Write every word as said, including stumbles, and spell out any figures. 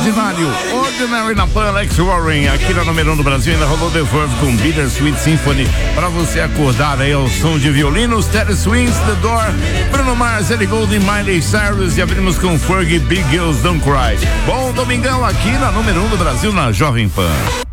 Extraordinário, Ordinary na Pan, Alex Warren, aqui na número um do Brasil, ainda rolou The Verve com Bittersweet Symphony, pra você acordar aí ao som de violinos, Teddy Swings, The Door, Bruno Mars, Ellie Goulding, Miley Cyrus, e abrimos com Fergie, Big Girls Don't Cry. Bom domingão aqui na número um do Brasil, na Jovem Pan.